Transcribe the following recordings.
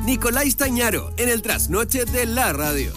Nicolás Tañaro, en el trasnoche de la radio.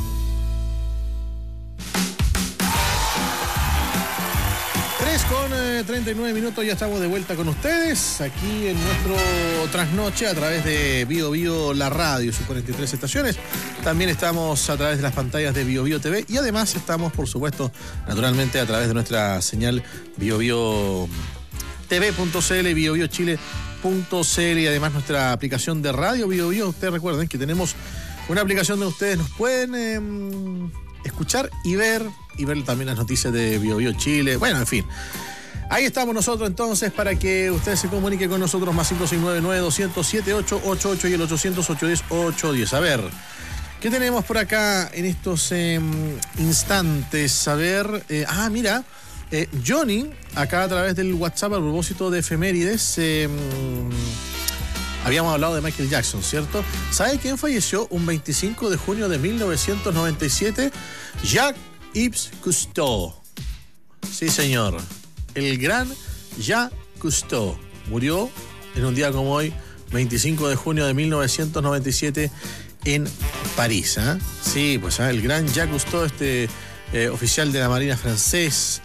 Con 39 minutos ya estamos de vuelta con ustedes aquí en nuestro trasnoche a través de Bio Bio La Radio, sus 43 estaciones. También estamos a través de las pantallas de Bio Bio TV y además estamos, por supuesto, naturalmente a través de nuestra señal BioBio TV.cl, BioBioChile.cl y además nuestra aplicación de radio Bio Bio. Ustedes recuerden que tenemos una aplicación donde ustedes nos pueden escuchar y ver también las noticias de Bio Bio Chile. Bueno, en fin. Ahí estamos nosotros entonces para que usted se comunique con nosotros más 569-900-7888 y el 800-810-810. A ver, ¿qué tenemos por acá en estos instantes? A ver, mira, Johnny, acá a través del WhatsApp a propósito de efemérides, habíamos hablado de Michael Jackson, ¿cierto? ¿Sabe quién falleció un 25 de junio de 1997? Jacques Cousteau. Sí, señor. El gran Jacques Cousteau murió en un día como hoy, 25 de junio de 1997, en París. Sí, pues el gran Jacques Cousteau, oficial de la Marina francés,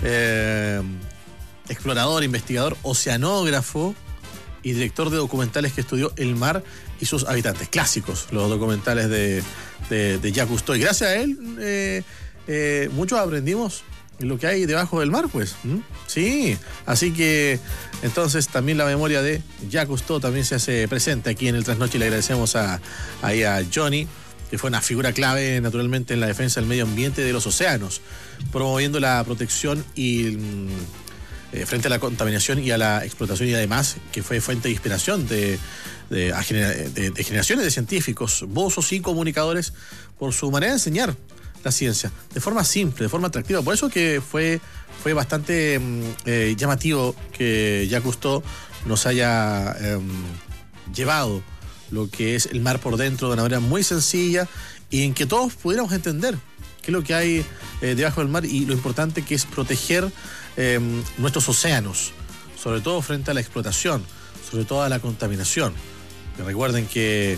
explorador, investigador, oceanógrafo y director de documentales que estudió el mar y sus habitantes. Clásicos los documentales de Jacques Cousteau. Y gracias a él muchos aprendimos lo que hay debajo del mar, pues. Sí, así que entonces también la memoria de Jacques Cousteau también se hace presente aquí en el Trasnoche y le agradecemos a Johnny, que fue una figura clave naturalmente en la defensa del medio ambiente de los océanos, promoviendo la protección y frente a la contaminación y a la explotación, y además que fue fuente de inspiración de generaciones de científicos, buzos y comunicadores por su manera de enseñar la ciencia, de forma simple, de forma atractiva. Por eso que fue bastante llamativo que Jacques Cousteau nos haya llevado lo que es el mar por dentro de una manera muy sencilla y en que todos pudiéramos entender qué es lo que hay debajo del mar y lo importante que es proteger nuestros océanos, sobre todo frente a la explotación, sobre todo a la contaminación. Que recuerden que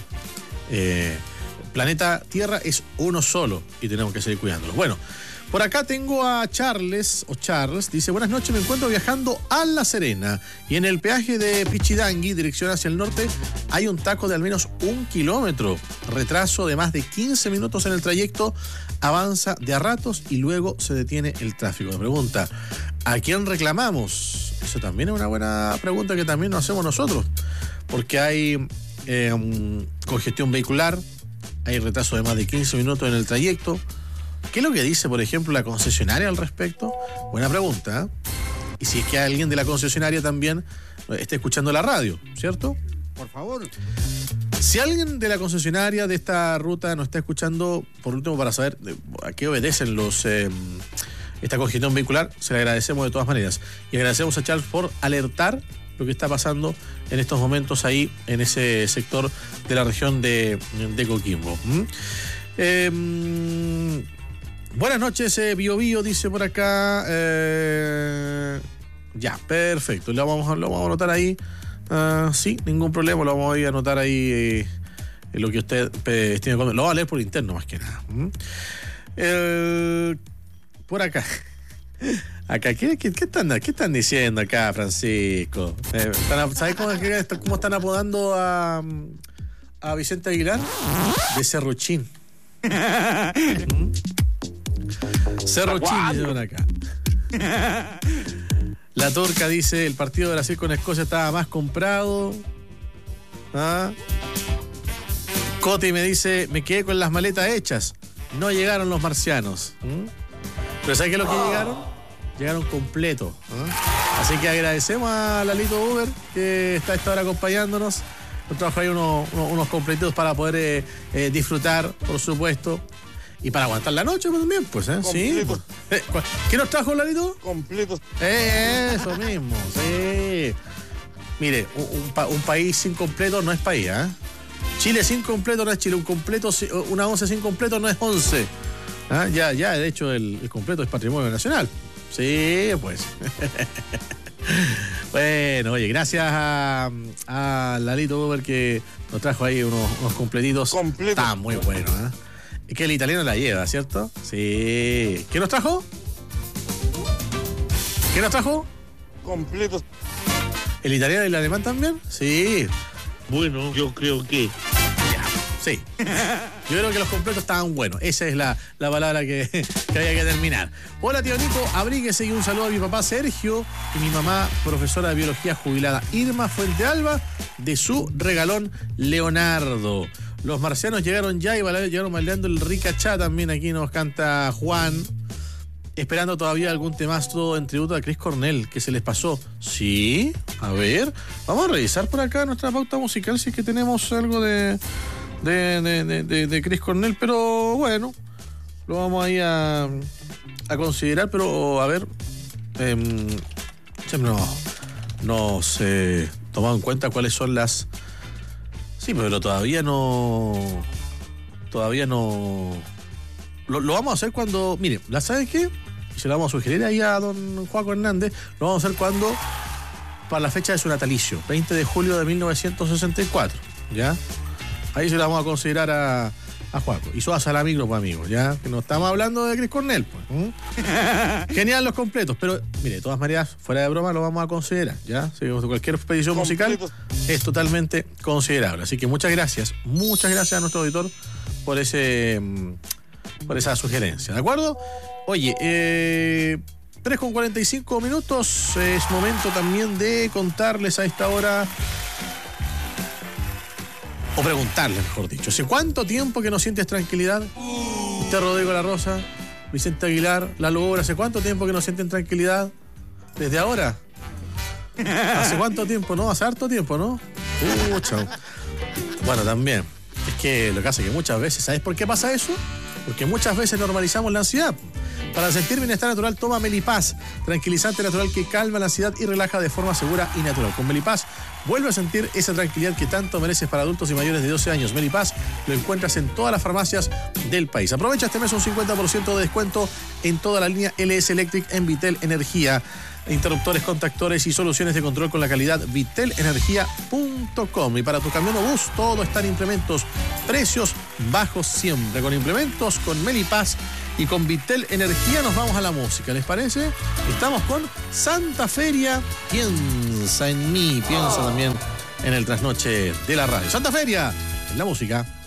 planeta Tierra es uno solo y tenemos que seguir cuidándolo. Bueno, por acá tengo a Charles, dice: buenas noches, me encuentro viajando a La Serena y en el peaje de Pichidangui, dirección hacia el norte, hay un taco de al menos 1 kilómetro, retraso de más de 15 minutos en el trayecto, avanza de a ratos y luego se detiene el tráfico. Me pregunta, ¿a quién reclamamos? Eso también es una buena pregunta que también nos hacemos nosotros, porque hay congestión vehicular, hay retraso de más de 15 minutos en el trayecto. ¿Qué es lo que dice, por ejemplo, la concesionaria al respecto? Buena pregunta, ¿eh? Y si es que alguien de la concesionaria también está escuchando la radio, ¿cierto? Por favor. Si alguien de la concesionaria de esta ruta nos está escuchando, por último, para saber a qué obedecen esta congestión vehicular, se le agradecemos de todas maneras. Y agradecemos a Charles por alertar lo que está pasando en estos momentos ahí en ese sector de la región de Coquimbo. Buenas noches, Bio Bio, dice por acá. Ya, perfecto. Lo vamos a anotar ahí. Sí, ningún problema. Lo vamos a anotar ahí lo que usted tiene. Lo va a leer por interno más que nada. Por acá. Acá, ¿qué están diciendo acá, Francisco? ¿Sabes cómo están apodando a Vicente Aguilar? De Cerruchín. Cerruchín, dicen acá. La Turca dice: el partido de Brasil con Escocia estaba más comprado. Coti me dice: me quedé con las maletas hechas. No llegaron los marcianos. Pero ¿sabes qué es lo que llegaron? Llegaron completos. Así que agradecemos a Lalito Uber, que está a esta hora acompañándonos. Nos trajo ahí unos completitos para poder disfrutar, por supuesto. Y para aguantar la noche también, pues, ¿eh? Sí. ¿Qué nos trajo, Lalito? Completos. Eso mismo, sí. Mire, un país sin completo no es país, ¿eh? Chile sin completo no es Chile. Una once sin completo no es once. Ya, de hecho, el completo es patrimonio nacional. Sí, pues. Bueno, oye, gracias a Lalito Uber que nos trajo ahí unos completitos. Está muy bueno, ¿eh? Es que el italiano la lleva, ¿cierto? Sí. ¿Qué nos trajo? ¿Qué nos trajo? Completos. ¿El italiano y el alemán también? Sí. Bueno, yo creo que... Sí. Yo creo que los completos estaban buenos. Esa es la palabra que había que terminar. Hola, tío Nico. Abríguese y un saludo a mi papá Sergio y mi mamá, profesora de biología jubilada Irma Fuente Alba, de su regalón Leonardo. Los marcianos llegaron ya y llegaron bailando el Ricachá también. Aquí nos canta Juan. Esperando todavía algún temazo en tributo a Chris Cornell que se les pasó. Sí, a ver. Vamos a revisar por acá nuestra pauta musical si es que tenemos algo de Chris Cornell, pero bueno, lo vamos ahí a considerar, pero a ver, no se tomado en cuenta cuáles son las... Sí, pero todavía no lo vamos a hacer cuando, mire, ¿la sabe qué? Se lo vamos a sugerir ahí a don Joaco Hernández, lo vamos a hacer cuando, para la fecha de su natalicio, 20 de julio de 1964, ¿ya? Ahí se la vamos a considerar a Juaco. Y su salamigro, pues, amigos, ¿ya? Que no estamos hablando de Chris Cornell, pues. Genial los completos, pero, mire, de todas maneras, fuera de broma, lo vamos a considerar, ¿ya? Si cualquier expedición musical es totalmente considerable. Así que muchas gracias a nuestro auditor por esa sugerencia, ¿de acuerdo? Oye, 3:45 es momento también de contarles a esta hora, o preguntarles, mejor dicho, ¿hace cuánto tiempo que no sientes tranquilidad? Usted, Rodrigo La Rosa, Vicente Aguilar, Lalo Obra, ¿hace cuánto tiempo que no sienten tranquilidad? ¿Desde ahora? ¿Hace cuánto tiempo? ¿No? Hace harto tiempo, ¿no? Chao. Bueno, también, es que lo que hace que muchas veces, ¿sabes por qué pasa eso? Porque muchas veces normalizamos la ansiedad. Para sentir bienestar natural, toma Melipaz, tranquilizante natural que calma la ansiedad y relaja de forma segura y natural. Con Melipaz, vuelve a sentir esa tranquilidad que tanto mereces para adultos y mayores de 12 años. Melipaz lo encuentras en todas las farmacias del país. Aprovecha este mes un 50% de descuento en toda la línea LS Electric en Vitel Energía. Interruptores, contactores y soluciones de control con la calidad vitelenergia.com. Y para tu camión o bus, todo está en implementos. Precios bajos siempre. Con implementos, con Melipaz y con Vitel Energía nos vamos a la música. ¿Les parece? Estamos con Santa Feria. Piensa en mí. Piensa también en el trasnoche de la radio. Santa Feria, en la música.